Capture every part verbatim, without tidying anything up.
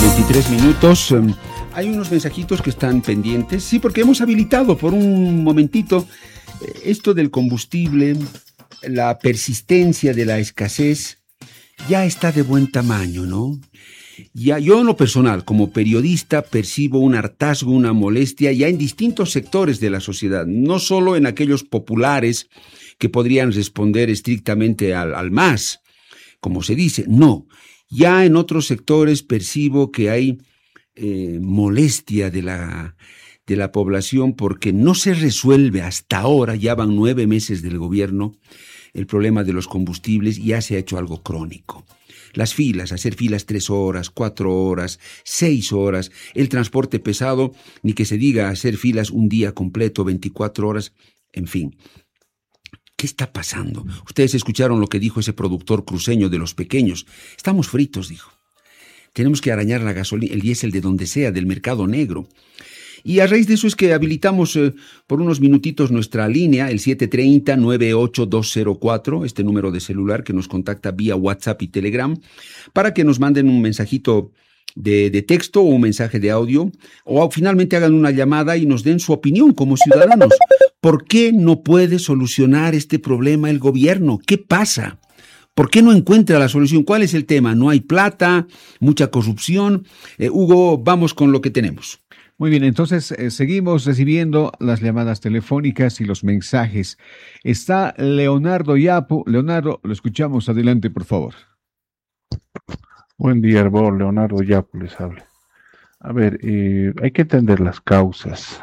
veintitrés minutos. Um, hay unos mensajitos que están pendientes. Sí, porque hemos habilitado por un momentito eh, esto del combustible, la persistencia de la escasez, ya está de buen tamaño, ¿no? Ya, yo en lo personal, como periodista, percibo un hartazgo, una molestia ya en distintos sectores de la sociedad, no solo en aquellos populares que podrían responder estrictamente al, al más, como se dice, no. Ya en otros sectores percibo que hay eh, molestia de la, de la población porque no se resuelve hasta ahora, ya van nueve meses del gobierno, el problema de los combustibles, ya se ha hecho algo crónico. Las filas, hacer filas tres horas, cuatro horas, seis horas, el transporte pesado, ni que se diga hacer filas un día completo, veinticuatro horas, en fin. ¿Qué está pasando? Ustedes escucharon lo que dijo ese productor cruceño de los pequeños. Estamos fritos, dijo. Tenemos que arañar la gasolina, el diésel de donde sea, del mercado negro. Y a raíz de eso es que habilitamos eh, por unos minutitos nuestra línea, el siete tres cero, nueve ocho dos cero cuatro, este número de celular que nos contacta vía WhatsApp y Telegram, para que nos manden un mensajito de, de texto o un mensaje de audio, o finalmente hagan una llamada y nos den su opinión como ciudadanos. ¿Por qué no puede solucionar este problema el gobierno? ¿Qué pasa? ¿Por qué no encuentra la solución? ¿Cuál es el tema? ¿No hay plata? ¿Mucha corrupción? Eh, Hugo, vamos con lo que tenemos. Muy bien, entonces eh, seguimos recibiendo las llamadas telefónicas y los mensajes. Está Leonardo Yapu. Leonardo, lo escuchamos. Adelante, por favor. Buen día, Arbor. Leonardo Yapu les habla. A ver, eh, hay que entender las causas.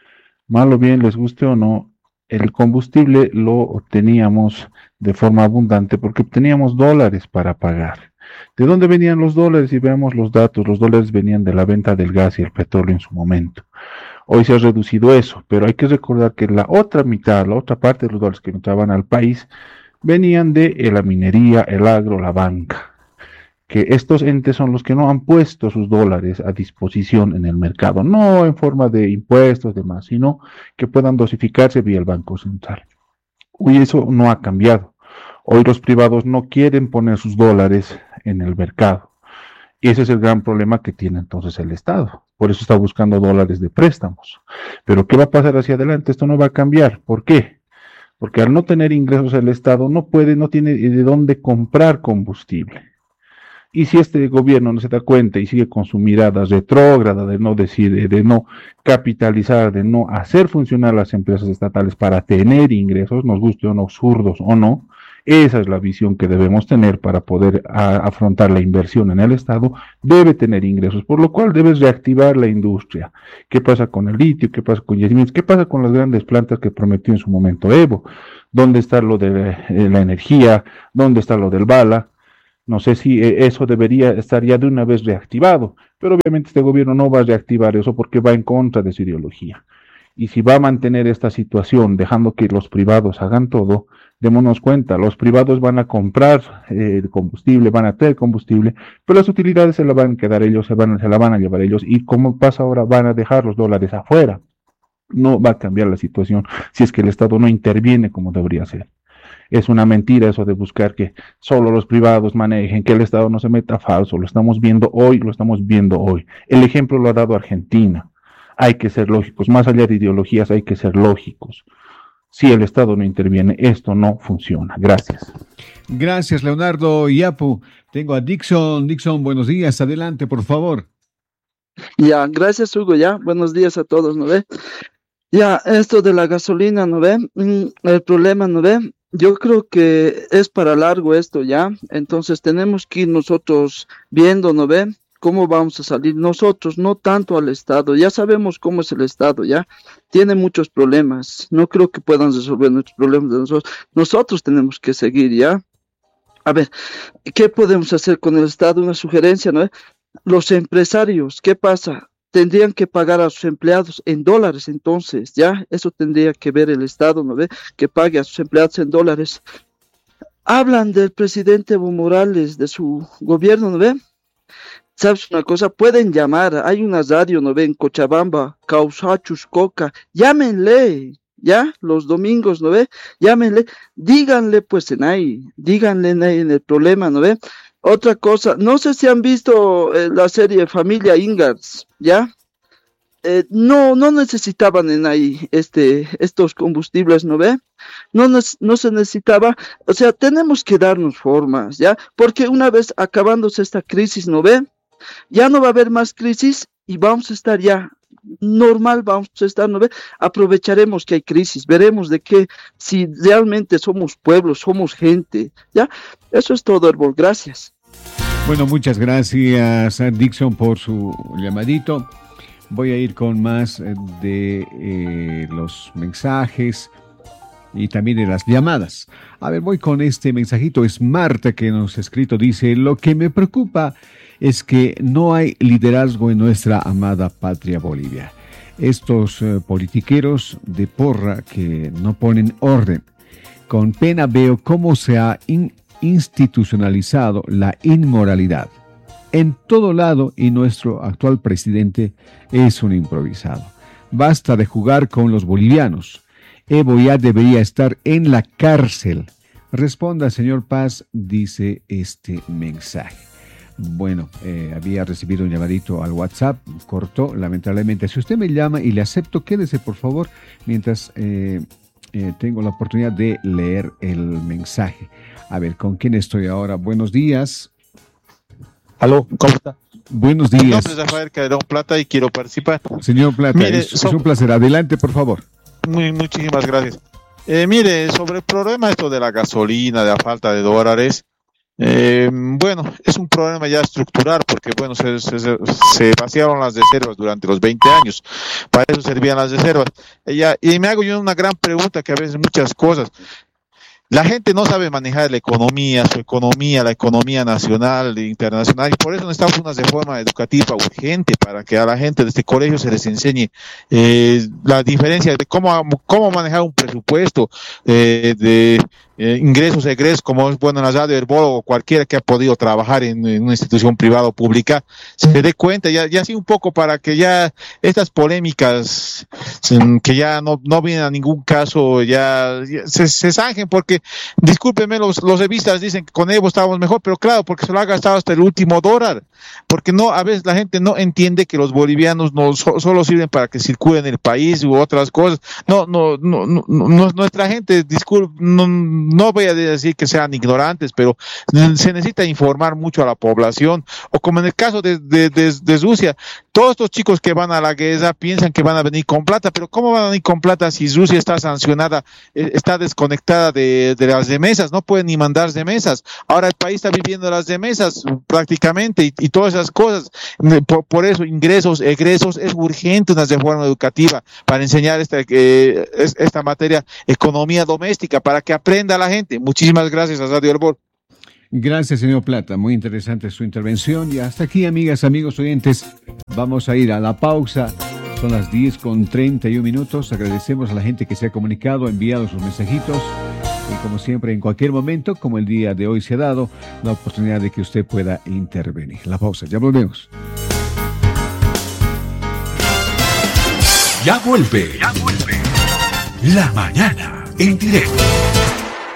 Mal o bien, les guste o no, el combustible lo obteníamos de forma abundante porque obteníamos dólares para pagar. ¿De dónde venían los dólares? Si vemos los datos, los dólares venían de la venta del gas y el petróleo en su momento. Hoy se ha reducido eso, pero hay que recordar que la otra mitad, la otra parte de los dólares que entraban al país, venían de la minería, el agro, la banca. Que estos entes son los que no han puesto sus dólares a disposición en el mercado, no en forma de impuestos, demás, sino que puedan dosificarse vía el Banco Central. Hoy eso no ha cambiado. Hoy los privados no quieren poner sus dólares en el mercado. Y ese es el gran problema que tiene entonces el Estado. Por eso está buscando dólares de préstamos. Pero ¿qué va a pasar hacia adelante? Esto no va a cambiar. ¿Por qué? Porque al no tener ingresos el Estado no puede, no tiene de dónde comprar combustible. Y si este gobierno no se da cuenta y sigue con su mirada retrógrada de no decir, de no capitalizar, de no hacer funcionar las empresas estatales para tener ingresos, nos guste o no, zurdos o no, esa es la visión que debemos tener para poder a, afrontar la inversión en el Estado, debe tener ingresos, por lo cual debes reactivar la industria. ¿Qué pasa con el litio? ¿Qué pasa con yacimientos? ¿Qué pasa con las grandes plantas que prometió en su momento Evo? ¿Dónde está lo de eh, la energía? ¿Dónde está lo del bala? No sé si eso debería estar ya de una vez reactivado, pero obviamente este gobierno no va a reactivar eso porque va en contra de su ideología. Y si va a mantener esta situación dejando que los privados hagan todo, démonos cuenta, los privados van a comprar eh, combustible, van a tener combustible, pero las utilidades se las van a quedar ellos, se, van, se la van a llevar ellos, y como pasa ahora, van a dejar los dólares afuera. No va a cambiar la situación si es que el Estado no interviene como debería ser. Es una mentira eso de buscar que solo los privados manejen, que el Estado no se meta, falso. Lo estamos viendo hoy, lo estamos viendo hoy. El ejemplo lo ha dado Argentina. Hay que ser lógicos, más allá de ideologías hay que ser lógicos. Si el Estado no interviene, esto no funciona. Gracias. Gracias, Leonardo Yapu. Tengo a Dixon. Dixon, buenos días. Adelante, por favor. Ya, gracias, Hugo. Ya, buenos días a todos, ¿no ve? Ya, esto de la gasolina, ¿no ve? El problema, ¿no ve? Yo creo que es para largo esto, ¿ya? Entonces tenemos que ir nosotros viendo, ¿no ve? Cómo vamos a salir nosotros, no tanto al Estado. Ya sabemos cómo es el Estado, ¿ya? Tiene muchos problemas. No creo que puedan resolver nuestros problemas de nosotros. Nosotros tenemos que seguir, ¿ya? A ver, ¿qué podemos hacer con el Estado? Una sugerencia, ¿no ve? Los empresarios, ¿qué pasa? Tendrían que pagar a sus empleados en dólares, entonces, ¿ya? Eso tendría que ver el Estado, ¿no ve? Que pague a sus empleados en dólares. Hablan del presidente Evo Morales, de su gobierno, ¿no ve? ¿Sabes una cosa? Pueden llamar, hay una radio, ¿no ve? En Cochabamba, Causachus, Coca, llámenle, ¿ya? Los domingos, ¿no ve? Llámenle, díganle, pues, en ahí, díganle en ahí en el problema, ¿no ve? Otra cosa, no sé si han visto eh, la serie Familia Ingalls, ¿ya? Eh, no, no necesitaban en ahí este, estos combustibles, ¿no ve? No, nes- no se necesitaba, o sea, tenemos que darnos formas, ¿ya? Porque una vez acabándose esta crisis, ¿no ve? Ya no va a haber más crisis y vamos a estar ya normal, vamos a estar, ¿no ve? Aprovecharemos que hay crisis, veremos de qué, si realmente somos pueblo, somos gente, ¿ya? Eso es todo, Herbol, gracias. Bueno, muchas gracias, Dixon, por su llamadito. Voy a ir con más eh, de eh, los mensajes y también de las llamadas. A ver, voy con este mensajito. Es Marta que nos ha escrito. Dice, lo que me preocupa es que no hay liderazgo en nuestra amada patria Bolivia. Estos eh, politiqueros de porra que no ponen orden. Con pena veo cómo se ha in- institucionalizado la inmoralidad en todo lado y nuestro actual presidente es un improvisado. Basta de jugar con los bolivianos. Evo ya debería estar en la cárcel. Responda, señor Paz, dice este mensaje. Bueno, eh, había recibido un llamadito al WhatsApp, cortó, lamentablemente. Si usted me llama y le acepto, quédese por favor, mientras eh, eh, tengo la oportunidad de leer el mensaje. A ver, ¿con quién estoy ahora? Buenos días. Aló, ¿cómo está? Buenos Mi días. nombre es Rafael Calderón Plata y quiero participar. Señor Plata, Mire, es, es so- un placer. Adelante, por favor. Muy, muchísimas gracias. Eh, mire, sobre el problema esto de la gasolina, de la falta de dólares, eh, bueno, es un problema ya estructural porque, bueno, se, se, se vaciaron las reservas durante los veinte años. Para eso servían las reservas. Y, ya, y me hago yo una gran pregunta que a veces muchas cosas. La gente no sabe manejar la economía, su economía, la economía nacional e internacional, y por eso necesitamos una reforma educativa urgente para que a la gente de este colegio se les enseñe eh, la diferencia de cómo, cómo manejar un presupuesto eh, de eh, ingresos, egresos, como es bueno en la radio Herbol o cualquiera que ha podido trabajar en, en una institución privada o pública, se dé cuenta, ya, ya así un poco para que ya estas polémicas que ya no, no vienen a ningún caso, ya, ya se, se zanjen, porque discúlpenme, los, los revistas dicen que con Evo estábamos mejor, pero claro, porque se lo ha gastado hasta el último dólar, porque no, a veces la gente no entiende que los bolivianos no so, solo sirven para que circulen el país u otras cosas. No, no, no, no, no nuestra gente, disculpe, no, no voy a decir que sean ignorantes, pero se necesita informar mucho a la población, o como en el caso de, de, de, de Rusia, todos estos chicos que van a la guerra piensan que van a venir con plata, pero ¿cómo van a venir con plata si Rusia está sancionada, eh, está desconectada de, de las remesas, no pueden ni mandar remesas? Ahora el país está viviendo las remesas prácticamente y, y todas esas cosas. Por, por eso ingresos, egresos, es urgente una reforma educativa para enseñar esta, eh, esta materia, economía doméstica, para que aprenda la gente. Muchísimas gracias a Radio Herbol. Gracias, señor Plata. Muy interesante su intervención. Y hasta aquí, amigas, amigos oyentes, vamos a ir a la pausa. Son las diez con treinta y un minutos. Agradecemos a la gente que se ha comunicado, enviado sus mensajitos. Y como siempre, en cualquier momento, como el día de hoy se ha dado, la oportunidad de que usted pueda intervenir. La pausa, ya volvemos. Ya vuelve. Ya vuelve. La mañana en directo.